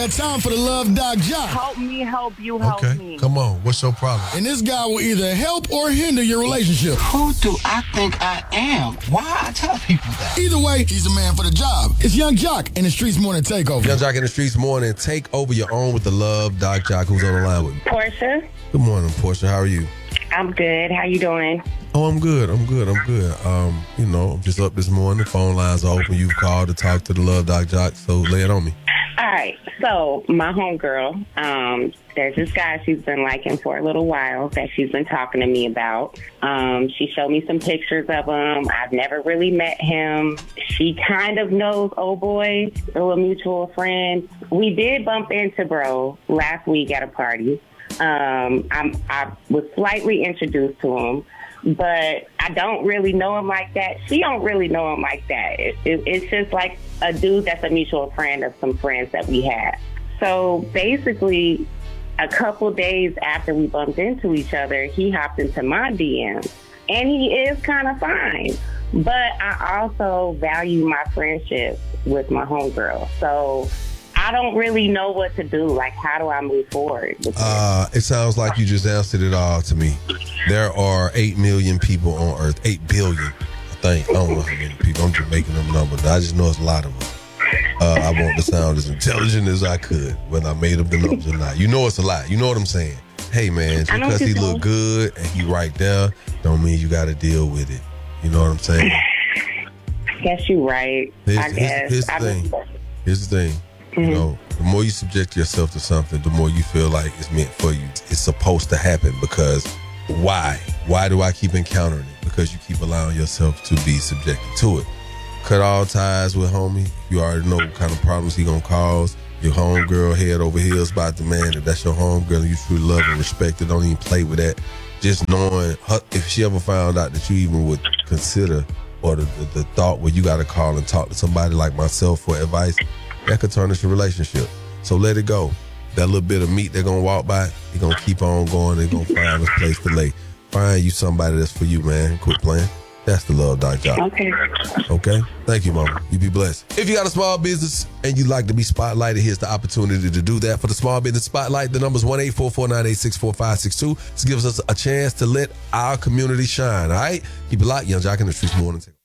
It's time for the Love Doc Jock. Help me help you help me. Come on. What's your problem? And this guy will either help or hinder your relationship. Who do I think I am? Why I tell people that? Either way, he's the man for the job. It's Young Jock in the Streets Morning Takeover. Young Jock in the Streets Morning. Take over your own with the Love Doc Jock. Who's on the line with me? Portia. Good morning, Portia. How are you? I'm good. How you doing? Oh, I'm good. I'm just up this morning. The phone lines are open. You've called to talk to the Love Doc Jock, so lay it on me. All right. So my homegirl, there's this guy she's been liking for a little while that she's been talking to me about. She showed me some pictures of him. I've never really met him. She kind of knows old boy through a mutual friend. We did bump into bro last week at a party. I was slightly introduced to him, but I don't really know him like that. She don't really know him like that. It's just like a dude that's a mutual friend of some friends that we had. So basically, a couple days after we bumped into each other, he hopped into my DMs, and he is kind of fine. But I also value my friendship with my homegirl. So I don't really know what to do. Like, how do I move forward with this? It sounds like you just answered it all to me. There are 8 million people on Earth. 8 billion, I think. I don't know how many people. I'm just making them numbers. I just know it's a lot of them. I want to sound as intelligent as I could, whether I made up the numbers or not. You know it's a lot. You know what I'm saying? Hey, man, just because he look good and he right there, don't mean you got to deal with it. You know what I'm saying? I guess you're right. Here's the thing. You know, the more you subject yourself to something, the more you feel like it's meant for you. It's supposed to happen because why? Why do I keep encountering it? Because you keep allowing yourself to be subjected to it. Cut all ties with homie. You already know what kind of problems he gonna cause. Your homegirl head over heels about the man. If that's your homegirl and you truly love and respect her, don't even play with that. Just knowing her, if she ever found out that you even would consider or the thought where you gotta call and talk to somebody like myself for advice, that could turn into a relationship. So let it go. That little bit of meat they're going to walk by, they're going to keep on going. They're going to find a place to lay. Find you somebody that's for you, man. Quit playing. That's the Love Doc Jock. Okay? Thank you, mama. You be blessed. If you got a small business and you'd like to be spotlighted, here's the opportunity to do that. For the Small Business Spotlight, the number's 1-844-986-4562. This gives us a chance to let our community shine, all right? Keep it locked. Young Jock in the Streets Morning.